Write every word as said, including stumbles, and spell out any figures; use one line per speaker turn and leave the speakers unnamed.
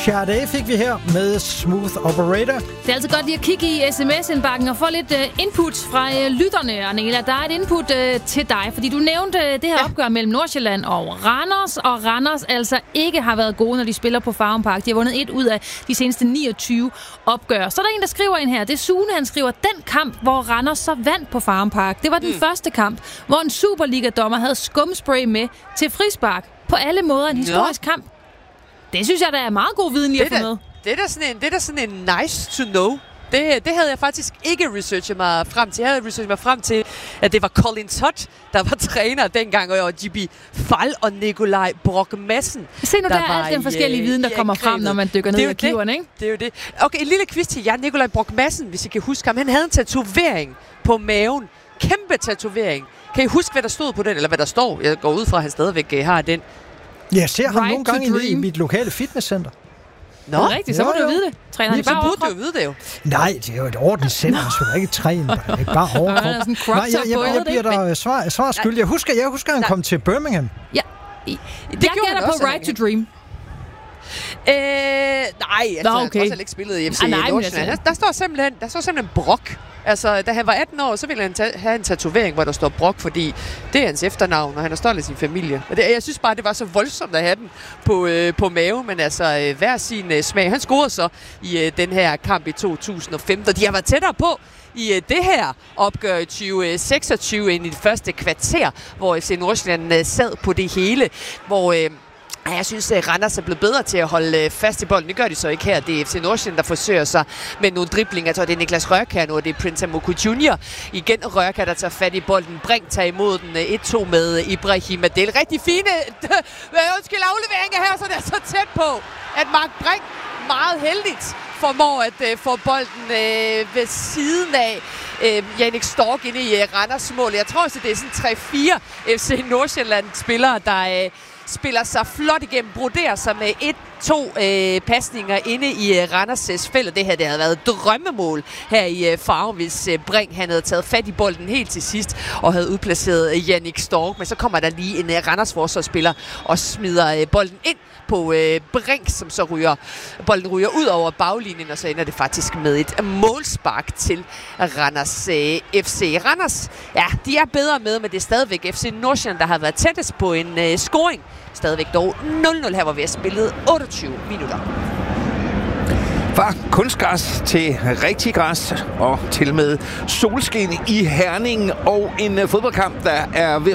Sade fik vi her med Smooth Operator.
Det er altid godt lige at kigge i sms-indbakken og få lidt uh, input fra uh, lytterne, Arnela. Der er et input uh, til dig, fordi du nævnte uh, det her ja. opgør mellem Nordsjælland og Randers, og Randers altså ikke har været gode, når de spiller på Farum Park. De har vundet et ud af de seneste niogtyve opgør. Så er der en, der skriver ind her. Det er Sune, han skriver, den kamp, hvor Randers så vandt på Farum Park. Det var den mm. første kamp, hvor en Superliga-dommer havde skumspray med til frispark. På alle måder en historisk ja. kamp. Det synes jeg, der er meget god viden lige at få med.
Det er da sådan en, det er da sådan en nice to know. Det, det havde jeg faktisk ikke researchet mig frem til. Jeg havde researchet mig frem til, at det var Colin Todd, der var træner dengang, og J B Fall og Nikolaj Brock Madsen.
Se nu, der, der er alt den forskellige viden, der kommer frem, når man dykker ned i arkiverne, ikke?
Det er jo det. Okay, en lille quiz til jer. Nikolaj Brock Madsen, hvis I kan huske ham. Han havde en tatovering på maven. Kæmpe tatovering. Kan I huske, hvad der stod på den? Eller hvad der står? Jeg går ud fra, at han stadigvæk har den.
Jeg ser ham
right
nogle gange i mit lokale fitnesscenter.
Nå, det er rigtigt, så må du jo vide det. Træner
han så burde du jo vide det jo.
Nej, det er jo et ordentligt center, så det er ikke træne, det er bare overkrop.
Nej, jeg,
jeg, jeg, jeg bliver der svar, svar skyldig. Jeg husker, jeg husker, han kom til Birmingham.
Ja, I, det jeg gætter på Right to Dream.
Øh, nej, altså,
Nå, okay.
han har ikke spillet i F C
ah, nej,
Nordsjælland. Der, der står simpelthen, der står simpelthen Brock. Altså, da han var atten år, så ville han ta- have en tatovering, hvor der står Brock, fordi det er hans efternavn, og han er stolt af sin familie. Og det, jeg synes bare, det var så voldsomt at have den på, øh, på mave, men altså, øh, hver sin øh, smag. Han scorede så i øh, den her kamp i to tusind og femten, og de har været tættere på i øh, det her opgør i tyve seksogtyve ind i det første kvarter, hvor F C Nordsjælland øh, sad på det hele, hvor... Øh, Jeg synes, at Randers er blevet bedre til at holde fast i bolden. Det gør de så ikke her. Det er F C Nordsjælland, der forsøger sig med nogle driblinger. Jeg tror, det er Niklas Rørkær nu, og det er Prince Amoku junior Igen Rørkær, der tager fat i bolden. Brink tager imod den et to med Ibrahim Adel. Rigtig fine undskyld, afleveringer her, så det er så tæt på, at Mark Brink meget heldigt formår at uh, få bolden uh, ved siden af uh, Jannik Stork inde i uh, Randers mål. Jeg tror også, det er sådan tre fire F C Nordsjælland-spillere, der... Uh, spiller sig flot igennem, broderer sig med et to øh, pasninger inde i øh, Randers' felt. Det her, det havde været et drømmemål her i øh, Farum, hvis øh, Brink han havde taget fat i bolden helt til sidst og havde udplaceret øh, Jannik Stork. Men så kommer der lige en øh, Randers forsvarsspiller og smider øh, bolden ind på øh, Brink, som så ryger, bolden ryger ud over baglinjen, og så ender det faktisk med et målspark til Randers øh, F C. Randers, ja, de er bedre med, men det er stadigvæk F C Nordsjælland, der har været tættest på en øh, scoring. Stadigvæk dog nul nul her, hvor vi har spillet otteogtyve minutter.
Fra kunstgræs til rigtig græs og til med solskin i Herning og en fodboldkamp, der er ved